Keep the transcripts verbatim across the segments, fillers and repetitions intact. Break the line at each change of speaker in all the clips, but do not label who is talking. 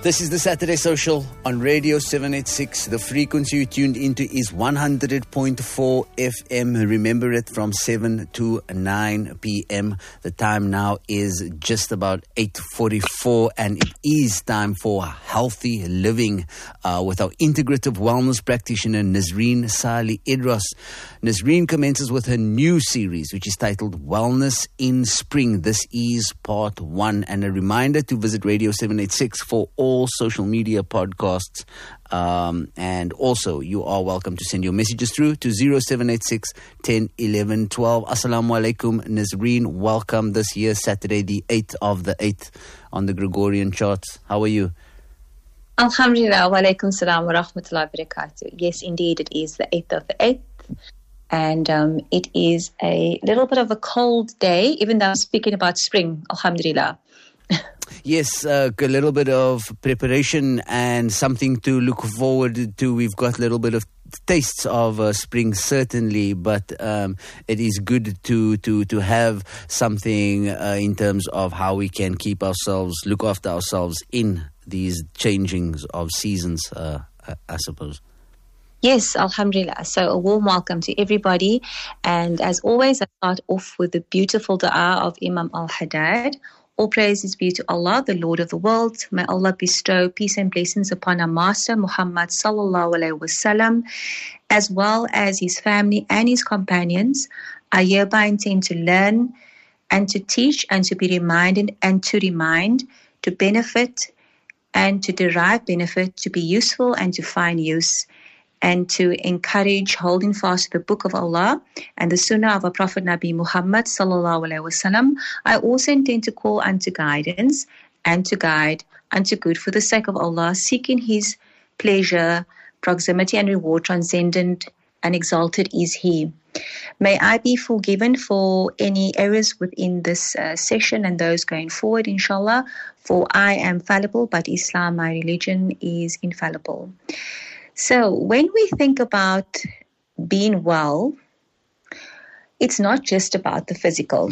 This is the Saturday Social on Radio seven eighty-six. The frequency you tuned into is one hundred point four F M. Remember it from seven to nine p.m. The time now is just about eight forty-four, and it is time for healthy living uh, with our integrative wellness practitioner, Nazreen Salih Idros. Nazreen commences with her new series, which is titled Wellness in Spring. This is part one, and a reminder to visit Radio seven eighty-six for all all social media podcasts, um, and also you are welcome to send your messages through to zero seven eight six, one zero, one one, one two. Assalamu alaikum, Nazreen. Welcome this year, Saturday the eighth of the eighth on the Gregorian charts. How are you?
Alhamdulillah, wa alaikum salam wa rahmatullahi wa barakatuh. Yes, indeed, it is the eighth of the eighth. And um, it is a little bit of a cold day, even though I'm speaking about spring, alhamdulillah.
Yes, uh, a little bit of preparation and something to look forward to. We've got a little bit of tastes of uh, spring, certainly, but um, it is good to, to, to have something uh, in terms of how we can keep ourselves, look after ourselves in these changings of seasons, uh, I, I suppose.
Yes, alhamdulillah. So a warm welcome to everybody. And as always, I start off with the beautiful dua of Imam Al-Haddad. All praises be to Allah, the Lord of the world. May Allah bestow peace and blessings upon our Master Muhammad sallallahu alaihi wasallam, as well as his family and his companions. I hereby intend to learn and to teach and to be reminded and to remind, to benefit and to derive benefit, to be useful and to find use, and to encourage holding fast to the Book of Allah and the Sunnah of our Prophet Nabi Muhammad sallallahu alaihi wasallam. I also intend to call unto guidance and to guide unto good for the sake of Allah, seeking His pleasure, proximity and reward. Transcendent and exalted is He. May I be forgiven for any errors within this uh, session and those going forward, inshallah, for I am fallible, but Islam, my religion, is infallible. So when we think about being well, it's not just about the physical.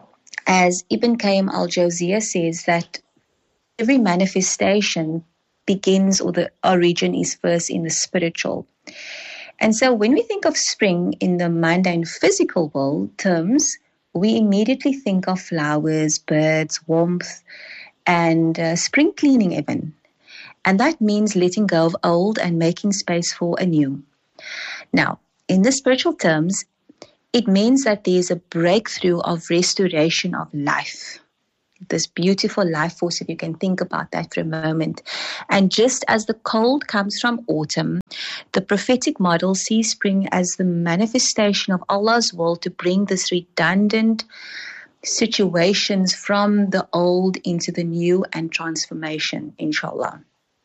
As Ibn Qayyim al-Jawziyah says, that every manifestation begins, or the origin is first in the spiritual. And so when we think of spring in the mundane physical world terms, we immediately think of flowers, birds, warmth, and uh, spring cleaning even. And that means letting go of old and making space for a new. Now, in the spiritual terms, it means that there's a breakthrough of restoration of life. This beautiful life force, if you can think about that for a moment. And just as the cold comes from autumn, the prophetic model sees spring as the manifestation of Allah's will to bring this redundant situations from the old into the new and transformation, inshallah.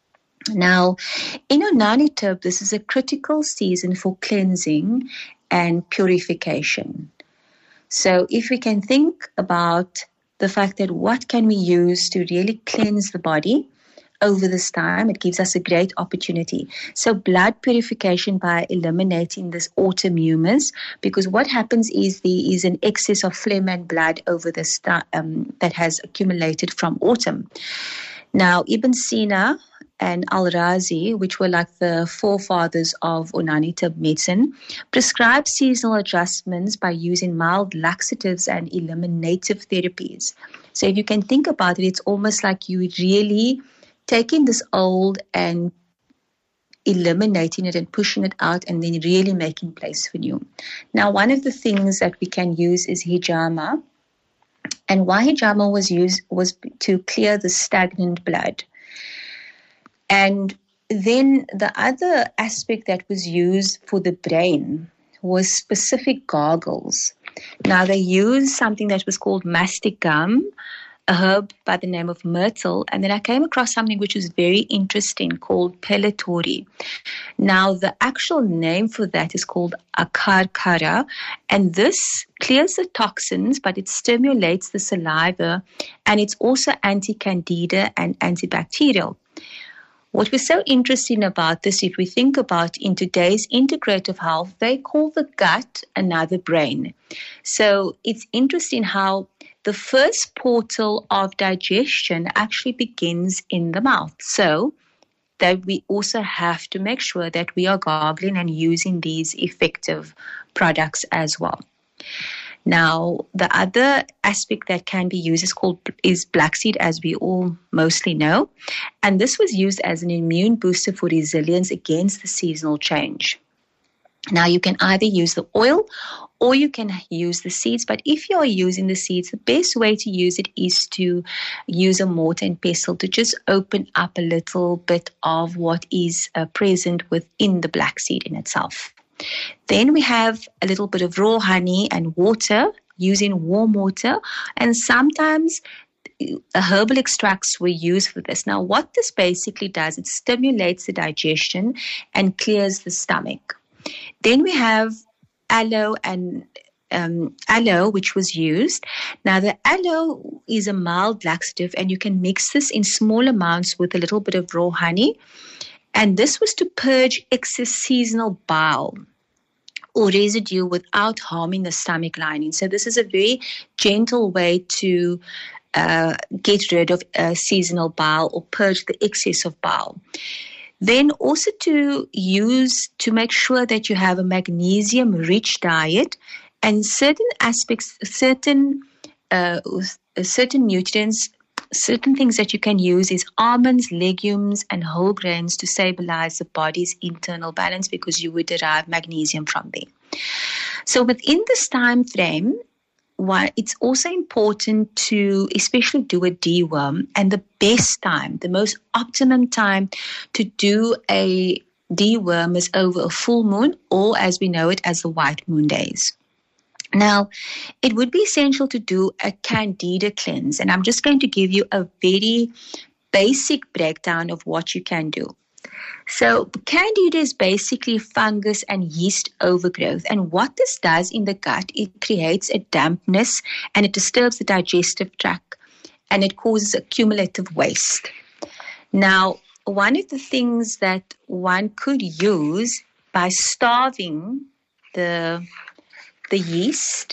Now, in Unani Tub, this is a critical season for cleansing and purification. So if we can think about the fact that what can we use to really cleanse the body over this time, it gives us a great opportunity. So blood purification by eliminating this autumn humus, because what happens is there is an excess of phlegm and blood over this um, that has accumulated from autumn. Now, Ibn Sina and Al-Razi, which were like the forefathers of Unani Tub medicine, prescribed seasonal adjustments by using mild laxatives and eliminative therapies. So if you can think about it, it's almost like you really taking this old and eliminating it and pushing it out and then really making place for new. Now, one of the things that we can use is hijama. And why hijama was used was to clear the stagnant blood. And then the other aspect that was used for the brain was specific gargles. Now, they used something that was called mastic gum, a herb by the name of myrtle, and then I came across something which was very interesting called pellitory. Now, the actual name for that is called akarkara, and this clears the toxins, but it stimulates the saliva, and it's also anti-candida and antibacterial. What was so interesting about this, if we think about in today's integrative health, they call the gut another brain. So it's interesting how the first portal of digestion actually begins in the mouth. So that we also have to make sure that we are gargling and using these effective products as well. Now, the other aspect that can be used is called is black seed, as we all mostly know. And this was used as an immune booster for resilience against the seasonal change. Now, you can either use the oil or you can use the seeds. But if you are using the seeds, the best way to use it is to use a mortar and pestle to just open up a little bit of what is uh, present within the black seed in itself. Then we have a little bit of raw honey and water, using warm water, and sometimes herbal extracts were used for this. Now, what this basically does, it stimulates the digestion and clears the stomach. Then we have aloe and um, aloe, which was used. Now, the aloe is a mild laxative, and you can mix this in small amounts with a little bit of raw honey. And this was to purge excess seasonal bile or residue without harming the stomach lining. So this is a very gentle way to uh, get rid of uh, seasonal bile or purge the excess of bile. Then also to use to make sure that you have a magnesium-rich diet, and certain aspects, certain uh, certain nutrients, certain things that you can use is almonds, legumes, and whole grains to stabilize the body's internal balance, because you would derive magnesium from them. So within this time frame, why it's also important to especially do a deworm, and the best time, the most optimum time to do a deworm is over a full moon, or as we know it as the white moon days. Now, it would be essential to do a candida cleanse, and I'm just going to give you a very basic breakdown of what you can do. So candida is basically fungus and yeast overgrowth, and what this does in the gut, it creates a dampness and it disturbs the digestive tract, and it causes accumulative waste. Now, one of the things that one could use by starving the the yeast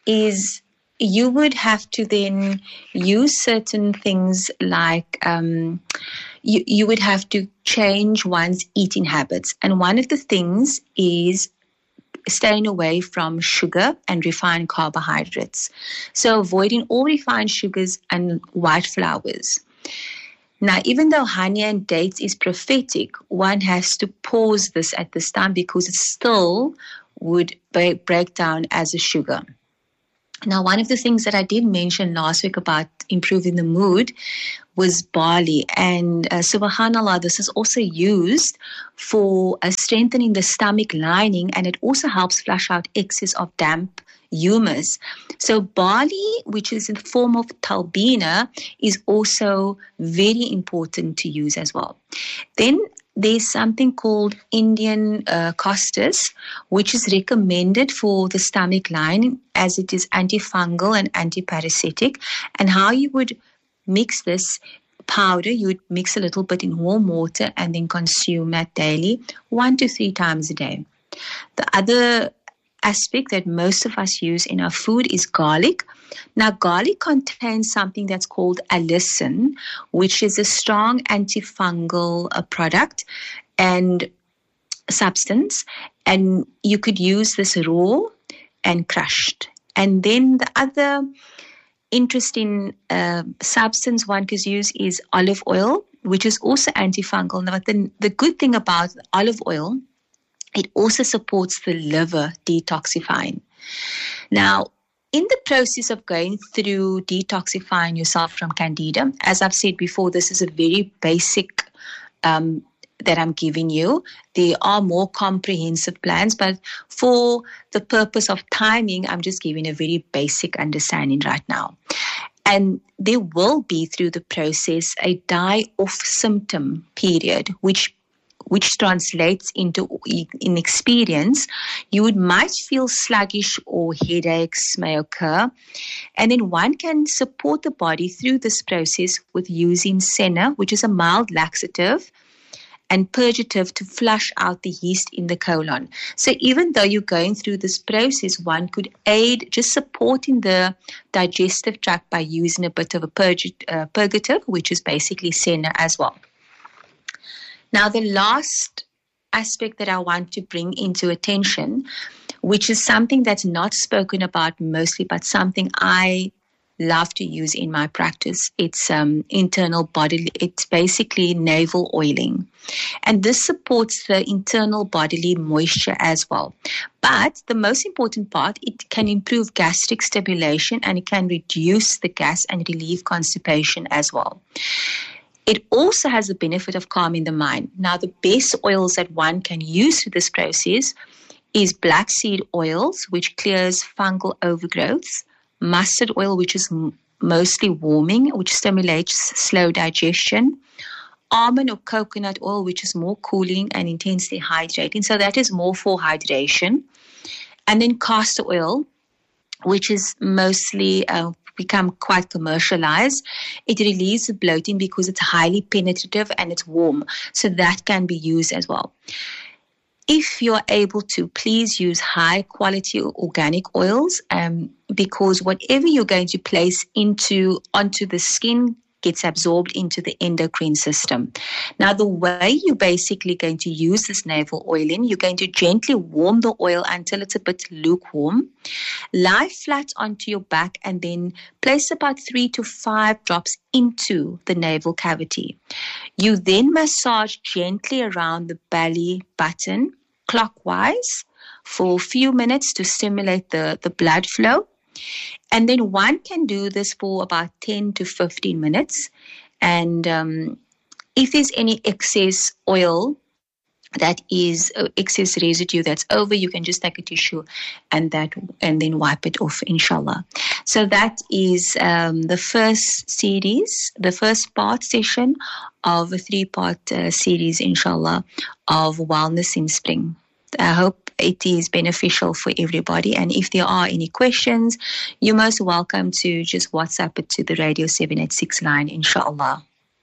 is you would have to then use certain things like um, you, you would have to change one's eating habits. And one of the things is staying away from sugar and refined carbohydrates. So avoiding all refined sugars and white flours. Now, even though honey and dates is prophetic, one has to pause this at this time because it still would break down as a sugar. Now, one of the things that I did mention last week about improving the mood was barley. And uh, subhanAllah, this is also used for uh, strengthening the stomach lining, and it also helps flush out excess of damp humus. So barley, which is in the form of talbina, is also very important to use as well. Then there's something called Indian uh, costus, which is recommended for the stomach lining as it is antifungal and antiparasitic. And how you would mix this powder, you would mix a little bit in warm water and then consume that daily, one to three times a day. The other aspect that most of us use in our food is garlic. Now, garlic contains something that's called allicin, which is a strong antifungal uh, product and substance, and you could use this raw and crushed. And then the other interesting uh, substance one could use is olive oil, which is also antifungal. Now, the, the good thing about olive oil, it also supports the liver detoxifying. Now, in the process of going through detoxifying yourself from candida, as I've said before, this is a very basic um, that I'm giving you. There are more comprehensive plans, but for the purpose of timing, I'm just giving a very basic understanding right now. And there will be, through the process, a die-off symptom period, which which translates into, in experience, you would might feel sluggish or headaches may occur. And then one can support the body through this process with using senna, which is a mild laxative, and purgative to flush out the yeast in the colon. So even though you're going through this process, one could aid just supporting the digestive tract by using a bit of a purg- uh, purgative, which is basically senna as well. Now, the last aspect that I want to bring into attention, which is something that's not spoken about mostly, but something I love to use in my practice. It's um, internal bodily, it's basically navel oiling. And this supports the internal bodily moisture as well. But the most important part, it can improve gastric stimulation and it can reduce the gas and relieve constipation as well. It also has the benefit of calming the mind. Now, the best oils that one can use for this process is black seed oils, which clears fungal overgrowths, mustard oil, which is m- mostly warming, which stimulates slow digestion, almond or coconut oil, which is more cooling and intensely hydrating. So that is more for hydration. And then castor oil, which is mostly uh, become quite commercialized. It relieves the bloating because it's highly penetrative and it's warm. So that can be used as well. If you're able to, please use high quality organic oils um, because whatever you're going to place into onto the skin gets absorbed into the endocrine system. Now, the way you're basically going to use this navel oiling, you're going to gently warm the oil until it's a bit lukewarm. Lie flat onto your back and then place about three to five drops into the navel cavity. You then massage gently around the belly button clockwise for a few minutes to stimulate the, the blood flow. And then one can do this for about ten to fifteen minutes. And um, if there's any excess oil that is uh, excess residue that's over, you can just take a tissue and that and then wipe it off, inshallah. So that is um, the first series, the first part session of a three-part uh, series, inshallah, of Wellness in Spring. I hope it is beneficial for everybody. And if there are any questions, you're most welcome to just WhatsApp it to the Radio seven eighty-six line, inshallah.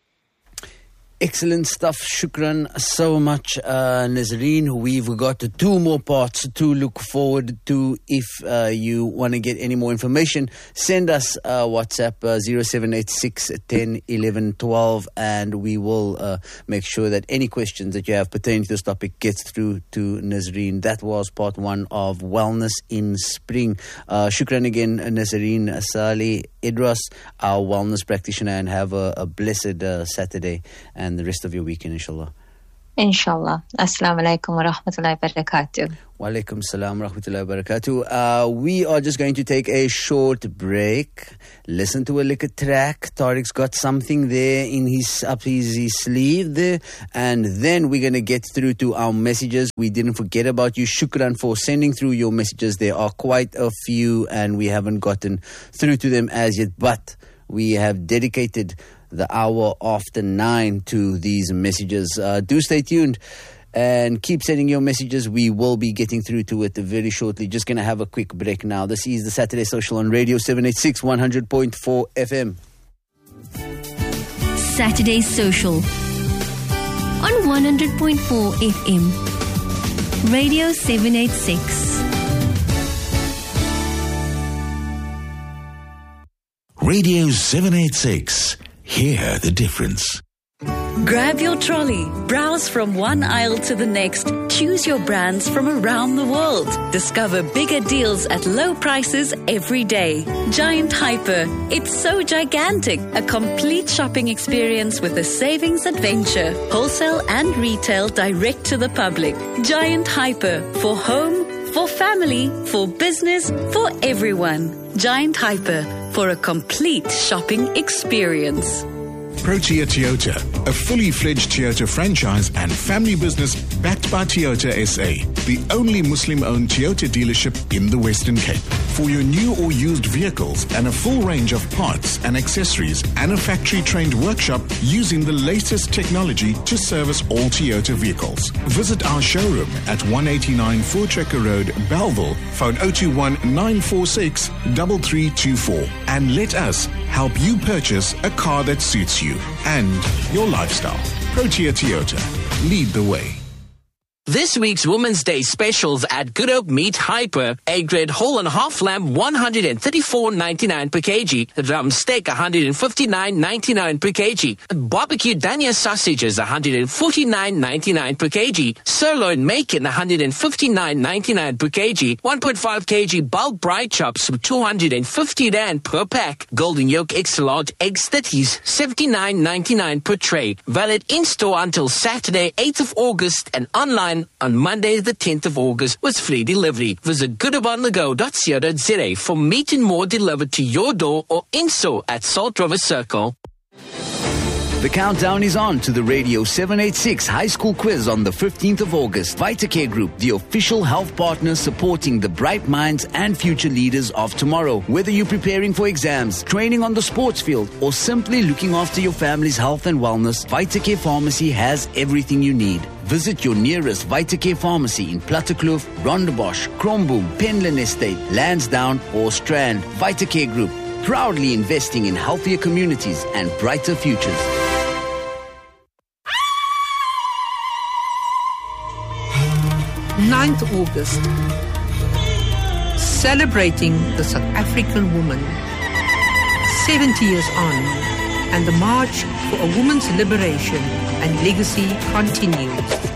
Excellent stuff. Shukran so much, uh, Nazreen. We've got two more parts to look forward to. If uh, you want to get any more information, send us uh, WhatsApp uh, zero seven eight six, one zero, one one, one two, and we will uh, make sure that any questions that you have pertaining to this topic gets through to Nazreen. That was part one of Wellness in Spring. Uh, shukran again, Nazreen Saleh Idras, our wellness practitioner, and have a, a blessed uh, Saturday and the rest of your weekend, inshallah.
Inshallah. Assalamu alaikum wa rahmatullahi wa barakatuh.
Wa alaikum salam wa rahmatullahi wa barakatuh. Uh, we are just going to take a short break. Listen to a little track. Tariq's got something there in his up his, his sleeve there. And then we're going to get through to our messages. We didn't forget about you. Shukran for sending through your messages. There are quite a few and we haven't gotten through to them as yet. But we have dedicated the hour after nine to these messages. Uh, do stay tuned and keep sending your messages. We will be getting through to it very shortly. Just going to have a quick break now. This is the Saturday Social on Radio seven eighty-six, one hundred point four F M.
Saturday Social on one hundred point four F M. Radio seven eighty-six.
Radio seven eighty-six. Hear the difference.
Grab your trolley, browse from one aisle to the next, choose your brands from around the world. Discover bigger deals at low prices every day. Giant Hyper, it's so gigantic. A complete shopping experience with a savings adventure. Wholesale and retail direct to the public. Giant Hyper, for home, for family, for business, for everyone. Giant Hyper, for a complete shopping experience.
Protea Toyota, a fully fledged Toyota franchise and family business backed by Toyota S A, the only Muslim-owned Toyota dealership in the Western Cape. For your new or used vehicles and a full range of parts and accessories and a factory-trained workshop using the latest technology to service all Toyota vehicles. Visit our showroom at one eighty-nine Voortrekker Road, Bellville, phone zero two one, nine four six, three three two four, and let us help you purchase a car that suits you and your lifestyle. Protea Toyota. Lead the way.
This week's Women's Day specials at Good Hope Meat Hyper. A-grade whole and half lamb, one hundred thirty-four ninety-nine per kg. Drum steak, one hundred fifty-nine ninety-nine per kg. Barbecue Dania sausages, one hundred forty-nine ninety-nine per kg. Sirloin bacon, one hundred fifty-nine ninety-nine per kg. one point five kilogram bulk bride chops, two hundred fifty rand per pack. Golden yolk extra large eggs thirties, seventy-nine ninety-nine per tray. Valid in-store until Saturday, eighth of August, and online on Monday, the tenth of August, with free delivery. Visit good hope on the go dot co dot za for meat and more delivered to your door or in-store at Salt River Circle.
The countdown is on to the Radio seven eighty-six High School Quiz on the fifteenth of August. VitaCare Group, the official health partner supporting the bright minds and future leaders of tomorrow. Whether you're preparing for exams, training on the sports field, or simply looking after your family's health and wellness, VitaCare Pharmacy has everything you need. Visit your nearest VitaCare Pharmacy in Plattekloof, Rondebosch, Kromboom, Penland Estate, Lansdowne, or Strand. VitaCare Group, proudly investing in healthier communities and brighter futures.
ninth of August, celebrating the South African woman, seventy years on, and the march for a woman's liberation and legacy continues.